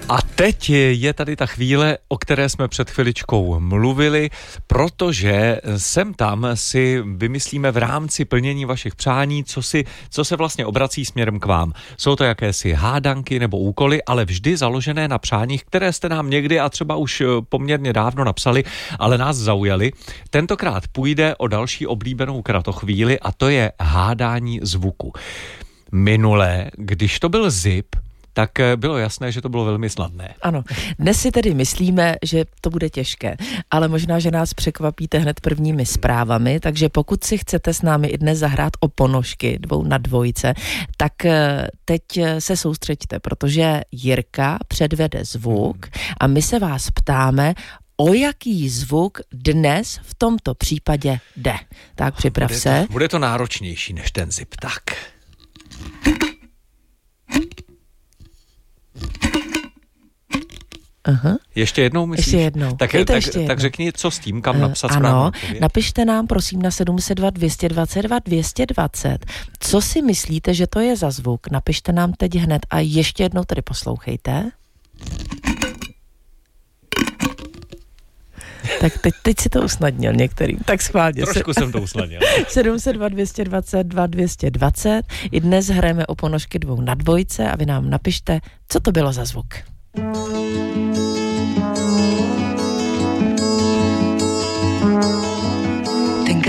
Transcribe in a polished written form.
A teď je tady ta chvíle, o které jsme před chviličkou mluvili, protože sem tam si vymyslíme v rámci plnění vašich přání, co se vlastně obrací směrem k vám. Jsou to jakési hádanky nebo úkoly, ale vždy založené na přáních, které jste nám někdy a třeba už poměrně dávno napsali, ale nás zaujaly. Tentokrát půjde o další oblíbenou kratochvíli a to je hádání zvuku. Minule, když to byl Zip, tak bylo jasné, že to bylo velmi snadné. Ano, dnes si tedy myslíme, že to bude těžké, ale možná, že nás překvapíte hned prvními zprávami, takže pokud si chcete s námi i dnes zahrát o ponožky 2 na 2, tak teď se soustřeďte, protože Jirka předvede zvuk a my se vás ptáme, o jaký zvuk dnes v tomto případě jde. Tak připrav se. Bude to náročnější než ten Zip, tak. Aha. Ještě jednou myslíš? Ještě jednou. Tak řekni, co s tím, kam napsat správnou Ano, odpověď. napište nám prosím na 702 222 220. Co si myslíte, že to je za zvuk? Napište nám teď hned a ještě jednou tedy poslouchejte. Tak teď si to usnadnil některým, tak schválně. Trošku jsem to usnadnil. 702 222 220. I dnes hrajeme o ponožky 2 na 2 a vy nám napište, co to bylo za zvuk.